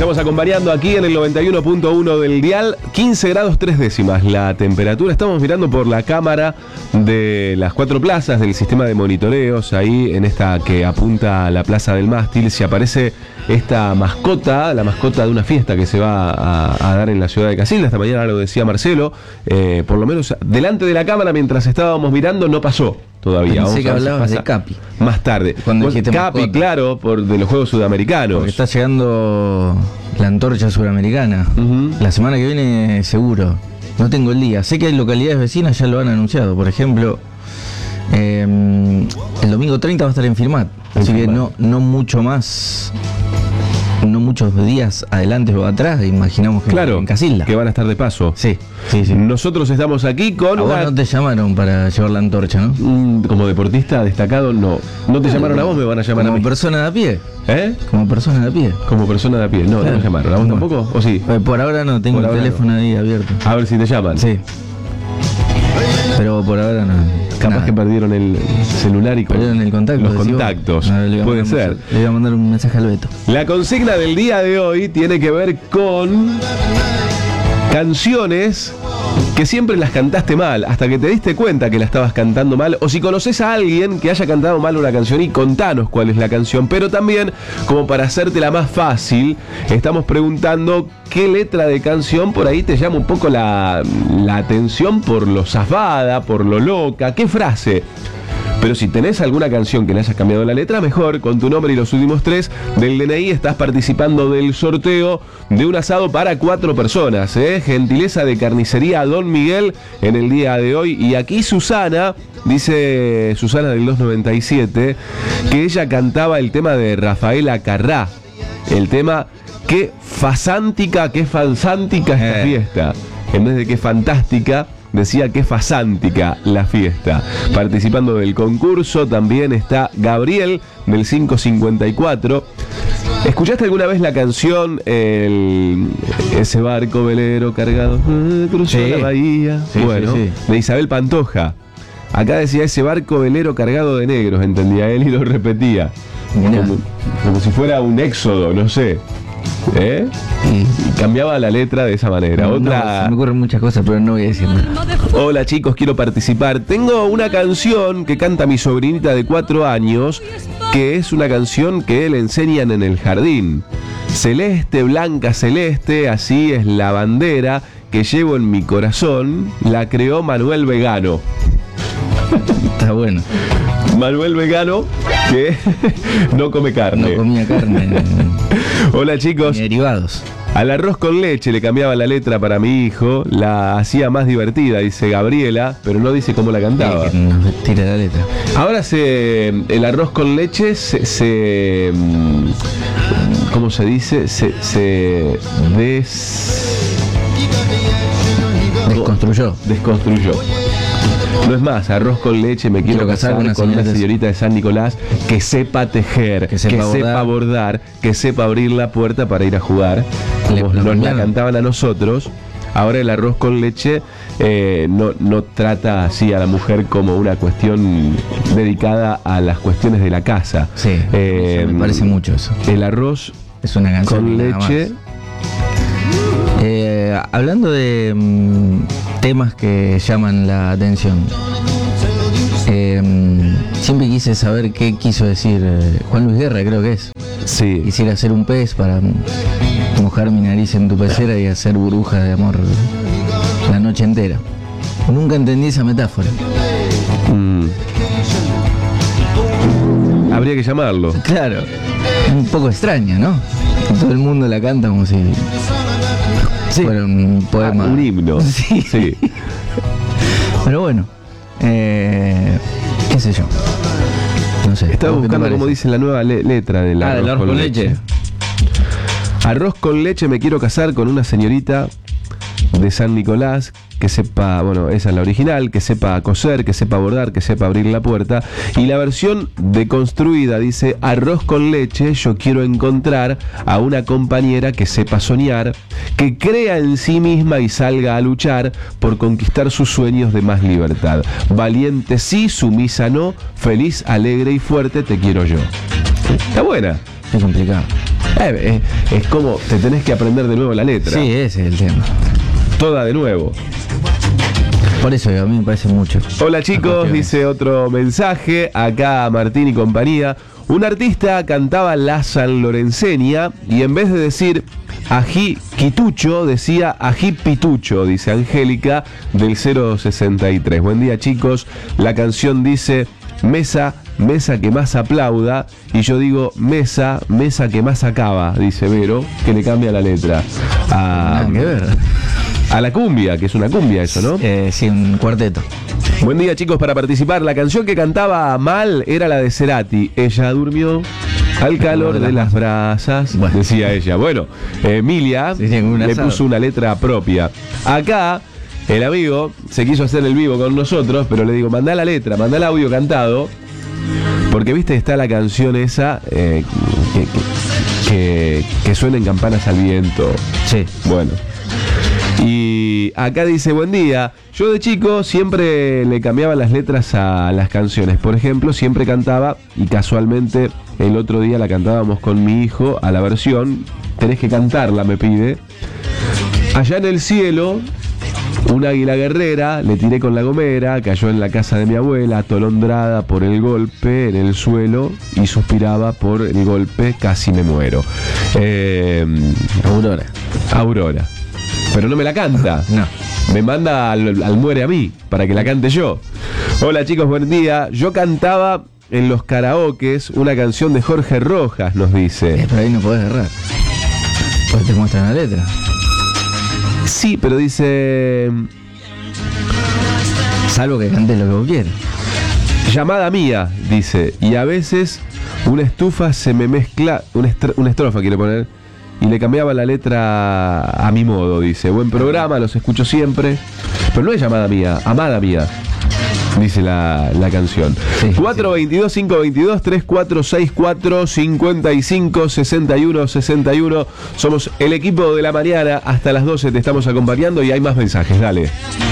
Estamos acompañando aquí en el 91.1 del dial, 15 grados 3 décimas la temperatura. Estamos mirando por la cámara de las 4 plazas del sistema de monitoreos, ahí en esta que apunta a la Plaza del Mástil. Se aparece esta mascota, la mascota de una fiesta que se va a dar en la ciudad de Casilda. Esta mañana lo decía Marcelo, por lo menos delante de la cámara mientras estábamos mirando no pasó todavía. Pensé que hablabas de Capi. Más tarde. Cuando dijiste Capi, mascota. claro, de los Juegos Sudamericanos. Porque está llegando la antorcha suramericana. La semana que viene seguro. No tengo el día. Sé que hay localidades vecinas ya lo han anunciado. Por ejemplo, el domingo 30 va a estar en Firmat. Así que no mucho más. No muchos días adelante o atrás, imaginamos que Claro, en Casilda. que van a estar de paso. Sí. Nosotros estamos aquí con A vos no te llamaron para llevar la antorcha, ¿no? como deportista destacado, no. No te llamaron a vos, me van a llamar a mí. Como persona de a pie. ¿Eh? Como persona de a pie. Como persona de a pie. No, no me llamaron. ¿A vos tampoco? ¿O sí? Por ahora no, tengo Por el ahora teléfono ahí abierto. A ver si te llaman. Sí. Pero por ahora no. Capaz Nada. que perdieron el celular y Perdieron el contacto. los decís vos. contactos. Ahora le iba a Puede mandar ser. Le iba a mandar un mensaje al Beto. La consigna del día de hoy tiene que ver con canciones que siempre las cantaste mal, hasta que te diste cuenta que la estabas cantando mal, o si conoces a alguien que haya cantado mal una canción y contanos cuál es la canción. Pero también, como para hacértela más fácil, estamos preguntando qué letra de canción por ahí te llama un poco la atención por lo zafada, por lo loca, qué frase. Pero si tenés alguna canción que le hayas cambiado la letra, mejor, con tu nombre y los últimos 3 del DNI estás participando del sorteo de un asado para 4 personas, gentileza de Carnicería Don Miguel en el día de hoy. Y aquí Susana, dice Susana del 297, que ella cantaba el tema de Rafaela Carrá, el tema qué fasántica, qué fansántica esta fiesta, en vez de qué fantástica. Decía que fasántica la fiesta. Participando del concurso también está Gabriel del 554. ¿Escuchaste alguna vez la canción Ese barco velero cargado cruzó la bahía? Sí, bueno, sí. de Isabel Pantoja. Acá decía ese barco velero cargado de negros, entendía él y lo repetía. Como si fuera un éxodo, no sé. Y cambiaba la letra de esa manera. Otra. Se me ocurren muchas cosas, pero no voy a decir nada. Hola chicos, quiero participar. Tengo una canción que canta mi sobrinita de 4 años, que es una canción que le enseñan en el jardín. Celeste, blanca, celeste, así es la bandera que llevo en mi corazón. La creó Manuel Vegano. Está bueno. Manuel Vegano, que no come carne. No comía carne. Hola chicos. Ni derivados. Al arroz con leche le cambiaba la letra para mi hijo, la hacía más divertida, dice Gabriela, pero no dice cómo la cantaba. Que nos tira la letra. Ahora el arroz con leche ¿cómo se dice? Desconstruyó. No es más, arroz con leche, me quiero casar con una señorita de San Nicolás que sepa tejer, que sepa bordar, que sepa abrir la puerta para ir a jugar. Como nos la cantaban a nosotros. Ahora el arroz con leche no trata así a la mujer como una cuestión dedicada a las cuestiones de la casa. Sí, me parece mucho eso. El arroz es una canción con leche. Hablando de temas que llaman la atención, siempre quise saber qué quiso decir Juan Luis Guerra, creo que es. Sí. Quisiera hacer un pez para mojar mi nariz en tu pecera y hacer burbujas de amor la noche entera. Nunca entendí esa metáfora. Habría que llamarlo. Claro, un poco extraña, ¿no? Todo el mundo la canta como si fuera un poema. Un himno. Sí. Pero bueno, qué sé yo. No sé. Estaba buscando cómo dice la nueva letra del arroz con leche. Arroz con leche, me quiero casar con una señorita de San Nicolás que sepa, bueno, esa es la original, que sepa coser, que sepa bordar, que sepa abrir la puerta. Y la versión deconstruida dice: arroz con leche, yo quiero encontrar a una compañera que sepa soñar, que crea en sí misma y salga a luchar por conquistar sus sueños de más libertad. Valiente sí, sumisa no, feliz, alegre y fuerte te quiero yo. Está buena. Es complicado. Es como te tenés que aprender de nuevo la letra. Sí, ese es el tema. Toda de nuevo. Por eso a mí me parece mucho. Hola chicos, dice otro mensaje, acá Martín y compañía. Un artista cantaba la sanlorenseña y en vez de decir ají quitucho, decía ají pitucho, dice Angélica del 063. Buen día chicos, la canción dice mesa, mesa que más aplauda, y yo digo mesa, mesa que más acaba, dice Vero, que le cambia la letra. Nada que ver. A la cumbia, que es una cumbia eso, ¿no? Sí, un cuarteto. Buen día chicos, para participar. La canción que cantaba mal era la de Cerati. Ella durmió al calor de las brasas, bueno, decía ella. Bueno, Emilia le puso una letra propia. Acá el amigo se quiso hacer el vivo con nosotros, pero le digo, mandá la letra, mandá el audio cantado, porque viste está la canción esa que suenen campanas al viento. Sí. Bueno. Y acá dice, buen día, yo de chico siempre le cambiaba las letras a las canciones. Por ejemplo, siempre cantaba, y casualmente el otro día la cantábamos con mi hijo a la versión, tenés que cantarla, me pide. Allá en el cielo, un águila guerrera, le tiré con la gomera, cayó en la casa de mi abuela, atolondrada por el golpe en el suelo, y suspiraba por el golpe, casi me muero. Aurora. Pero no me la canta. No. Me manda al muere a mí, para que la cante yo. Hola chicos, buen día. Yo cantaba en los karaokes una canción de Jorge Rojas, nos dice. Pero ahí no podés errar, porque te muestran la letra. Sí, pero dice... Salvo que cantes lo que vos quieras. Llamada mía, dice. Y a veces una estufa se me mezcla... Una estrofa quiere poner... Y le cambiaba la letra a mi modo, dice. Buen programa, los escucho siempre. Pero no es llamada mía, amada mía, dice la canción. Sí, 422-522-3464-55-61-61. Somos el equipo de la mañana. Hasta las 12 te estamos acompañando y hay más mensajes. Dale.